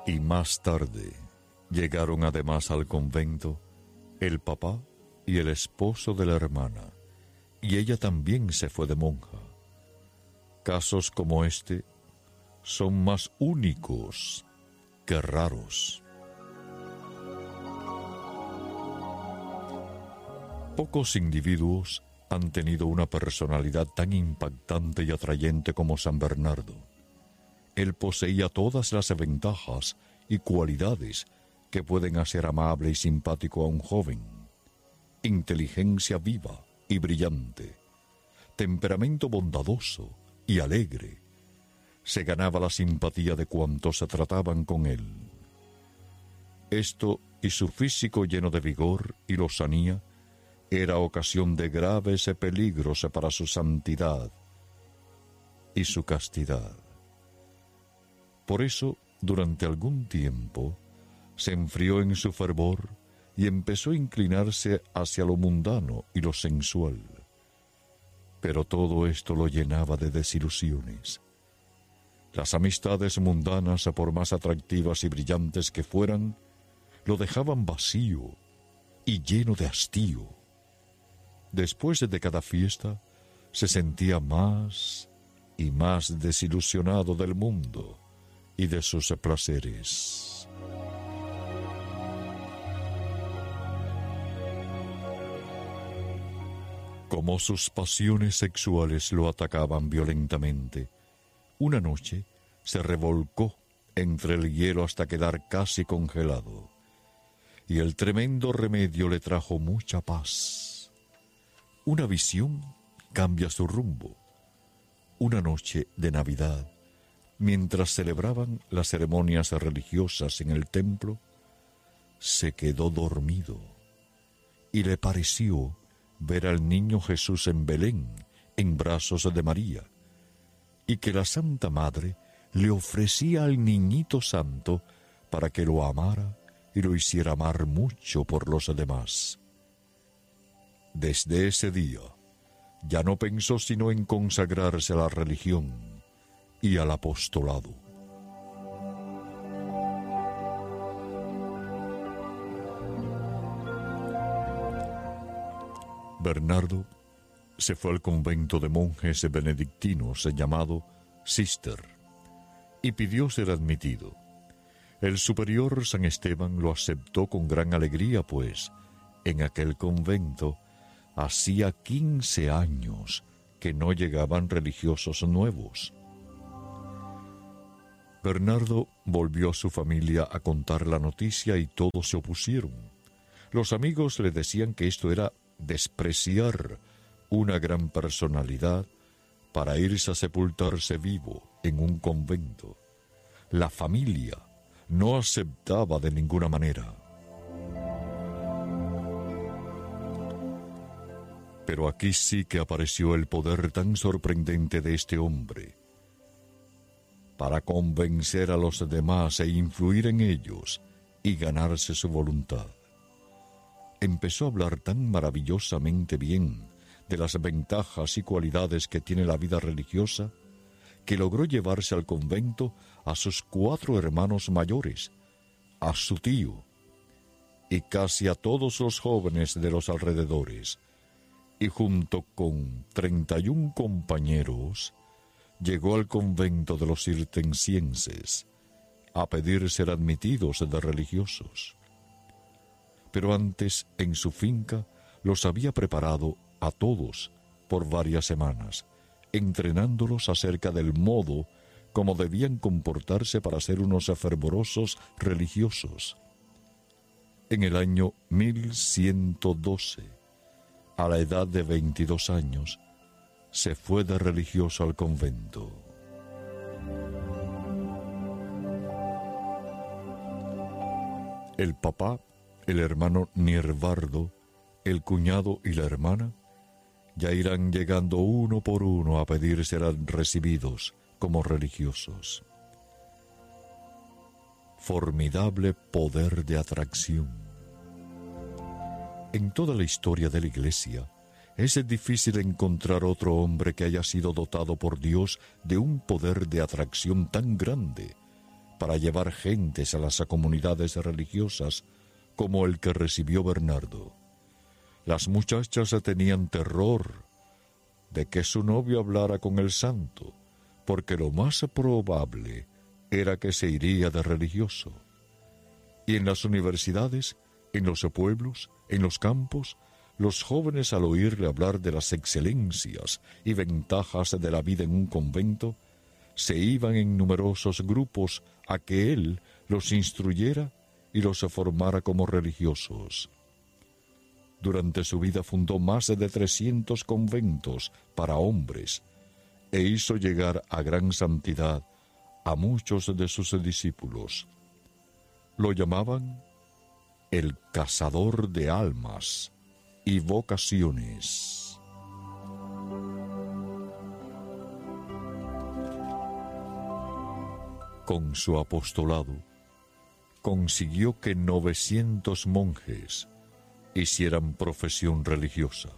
Y más tarde llegaron además al convento el papá y el esposo de la hermana, y ella también se fue de monja. Casos como este son más únicos que raros. Pocos individuos han tenido una personalidad tan impactante y atrayente como San Bernardo. Él poseía todas las ventajas y cualidades que pueden hacer amable y simpático a un joven: inteligencia viva y brillante, temperamento bondadoso y alegre. Se ganaba la simpatía de cuantos se trataban con él. Esto y su físico lleno de vigor y lozanía era ocasión de graves peligros para su santidad y su castidad. Por eso, durante algún tiempo, se enfrió en su fervor y empezó a inclinarse hacia lo mundano y lo sensual. Pero todo esto lo llenaba de desilusiones. Las amistades mundanas, por más atractivas y brillantes que fueran, lo dejaban vacío y lleno de hastío. Después de cada fiesta, se sentía más y más desilusionado del mundo y de sus placeres. Como sus pasiones sexuales lo atacaban violentamente, una noche se revolcó entre el hielo hasta quedar casi congelado, y el tremendo remedio le trajo mucha paz. Una visión cambia su rumbo. Una noche de Navidad, mientras celebraban las ceremonias religiosas en el templo, se quedó dormido y le pareció ver al niño Jesús en Belén, en brazos de María, y que la Santa Madre le ofrecía al niñito santo para que lo amara y lo hiciera amar mucho por los demás. Desde ese día, ya no pensó sino en consagrarse a la religión y al apostolado. Bernardo se fue al convento de monjes benedictinos llamado Cister y pidió ser admitido. El superior San Esteban lo aceptó con gran alegría, pues en aquel convento hacía 15 años que no llegaban religiosos nuevos. Bernardo volvió a su familia a contar la noticia y todos se opusieron. Los amigos le decían que esto era despreciar una gran personalidad para irse a sepultarse vivo en un convento. La familia no aceptaba de ninguna manera. Pero aquí sí que apareció el poder tan sorprendente de este hombre. Para convencer a los demás e influir en ellos y ganarse su voluntad. Empezó a hablar tan maravillosamente bien de las ventajas y cualidades que tiene la vida religiosa, que logró llevarse al convento a sus 4 hermanos mayores, a su tío, y casi a todos los jóvenes de los alrededores, y junto con 31 compañeros, llegó al convento de los cistercienses a pedir ser admitidos de religiosos. Pero antes, en su finca, los había preparado a todos por varias semanas, entrenándolos acerca del modo como debían comportarse para ser unos fervorosos religiosos. En el año 1112, a la edad de 22 años, se fue de religioso al convento. El papá, el hermano Niervardo, el cuñado y la hermana ya irán llegando uno por uno a pedir serán recibidos como religiosos. Formidable poder de atracción. En toda la historia de la Iglesia, es difícil encontrar otro hombre que haya sido dotado por Dios de un poder de atracción tan grande para llevar gentes a las comunidades religiosas como el que recibió Bernardo. Las muchachas tenían terror de que su novio hablara con el santo, porque lo más probable era que se iría de religioso. Y en las universidades, en los pueblos, en los campos, los jóvenes al oírle hablar de las excelencias y ventajas de la vida en un convento, se iban en numerosos grupos a que él los instruyera y los formara como religiosos. Durante su vida fundó más de 300 conventos para hombres e hizo llegar a gran santidad a muchos de sus discípulos. Lo llamaban el cazador de almas y vocaciones. Con su apostolado, consiguió que 900 monjes hicieran profesión religiosa.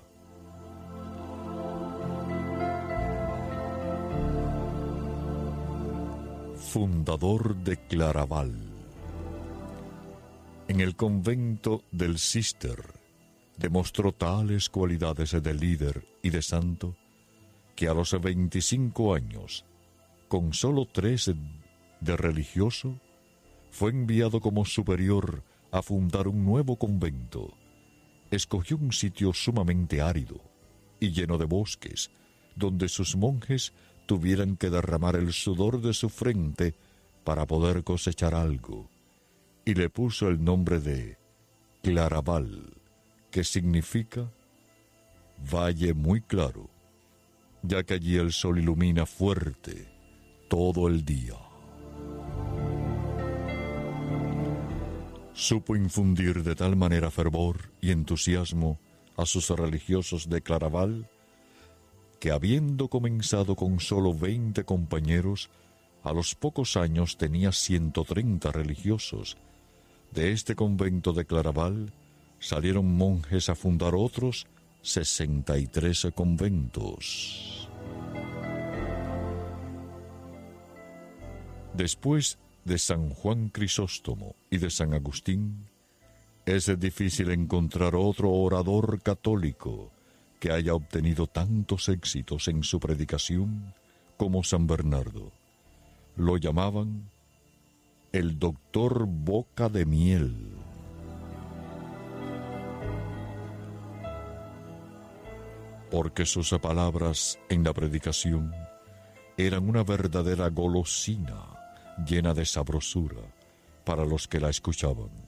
Fundador de Claraval. En el convento del Císter demostró tales cualidades de líder y de santo que a los 25 años, con solo 3 de religioso, fue enviado como superior a fundar un nuevo convento. Escogió un sitio sumamente árido y lleno de bosques, donde sus monjes tuvieran que derramar el sudor de su frente para poder cosechar algo, y le puso el nombre de Claraval, que significa valle muy claro, ya que allí el sol ilumina fuerte todo el día. Supo infundir de tal manera fervor y entusiasmo a sus religiosos de Claraval, que habiendo comenzado con solo 20 compañeros, a los pocos años tenía 130 religiosos. De este convento de Claraval salieron monjes a fundar otros 63 conventos. Después de San Juan Crisóstomo y de San Agustín, es difícil encontrar otro orador católico que haya obtenido tantos éxitos en su predicación como San Bernardo. Lo llamaban el doctor Boca de Miel. Porque sus palabras en la predicación eran una verdadera golosina llena de sabrosura para los que la escuchaban.